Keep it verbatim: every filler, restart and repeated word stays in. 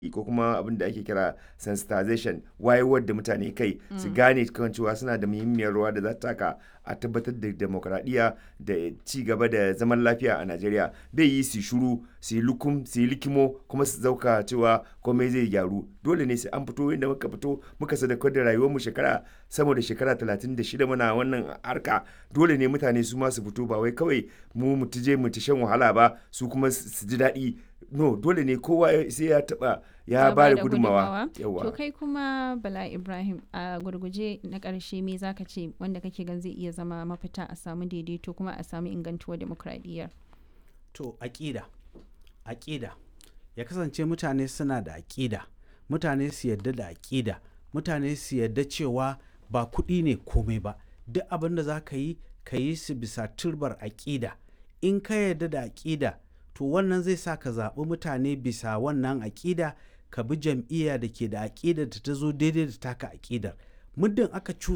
ko kuma abin da ake kira sensitization, wayewar da mutane kai su gane kan cewa suna da muhimmiyar rawa da za ta taka a tabbatar da demokradiyya da ci gaba da zaman lafiya a Najeriya. Bai yi su shuru su yi lukum su yi likimo kuma su zauka cewa komai zai gyaru. Dole ne sai an fito inda muka fito muka sadaukar da rayuwarmu shekara sama da shekara talatin da shida muna wannan harka. Dole ne mutane su ma su fito, ba wai kawai mu mu tije mu ta shan wahala ba su kuma su ji daɗi. No, dole ne kowa sai ya taba ya ba da gudunmawa. To kai kuma Bala Ibrahim, a gurguje na ƙarshe me zaka ce wanda kake gan zai iya zama mafita a samu daidaito kuma a samu ingantuwar demokradiyyar? To aƙida aƙida ya kasance mutane suna da aƙida, mutane su yarda da aƙida, mutane su yarda cewa ba kuɗi ne komai ba, duk abin da za ka yi ka yi su bisa turbar aƙida. In ka yarda da aƙida, to wannan zai sa ka zaɓi mutane bisa wannan aƙida, ka bi jam'iyya da ke da aƙidar da ta zo daidai da taka aƙidar. Muddin aka